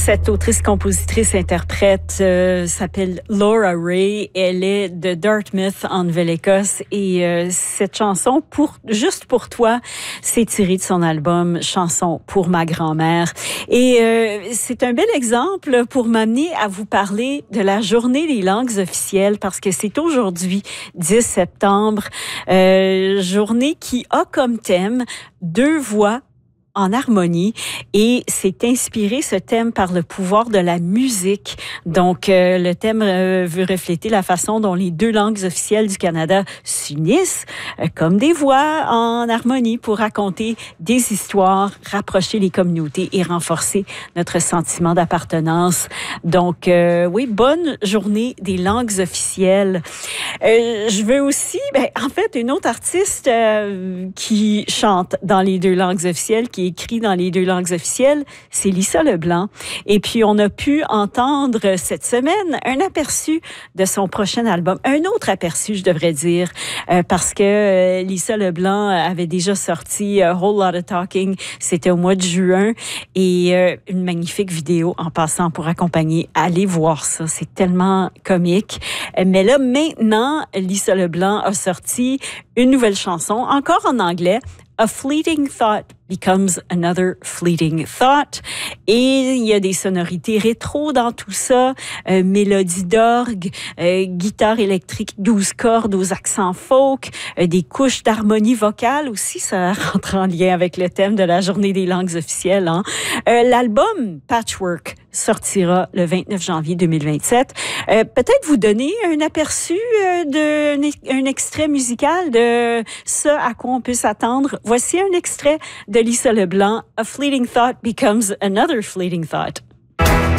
Cette autrice-compositrice-interprète s'appelle Laura Ray. Elle est de Dartmouth, en Nouvelle-Écosse. Et cette chanson, Juste pour toi, c'est tiré de son album Chanson pour ma grand-mère. Et c'est un bel exemple pour m'amener à vous parler de la Journée des langues officielles, parce que c'est aujourd'hui, 10 septembre, journée qui a comme thème deux voix en harmonie, et c'est inspiré, ce thème, par le pouvoir de la musique. Donc, le thème veut refléter la façon dont les deux langues officielles du Canada s'unissent comme des voix en harmonie pour raconter des histoires, rapprocher les communautés et renforcer notre sentiment d'appartenance. Donc, oui, bonne journée des langues officielles. Je veux aussi, en fait, une autre artiste qui chante dans les deux langues officielles, qui écrit dans les deux langues officielles, c'est Lisa Leblanc. Et puis, on a pu entendre cette semaine un aperçu de son prochain album. Un autre aperçu, je devrais dire, parce que Lisa Leblanc avait déjà sorti A Whole Lot of Talking. C'était au mois de juin. Et une magnifique vidéo en passant pour accompagner. Allez voir ça. C'est tellement comique. Mais là, maintenant, Lisa Leblanc a sorti une nouvelle chanson, encore en anglais, A Fleeting Thought Becomes Another Fleeting Thought. Et il y a des sonorités rétro dans tout ça, mélodie d'orgue, guitare électrique 12 cordes aux accents folk, des couches d'harmonie vocale aussi, ça rentre en lien avec le thème de la Journée des langues officielles. Hein. L'album Patchwork sortira le 29 janvier 2027. Peut-être vous donner un aperçu d'un extrait musical de ce à quoi on peut s'attendre. Voici un extrait de Lisa Leblanc, A Fleeting Thought Becomes Another Fleeting Thought.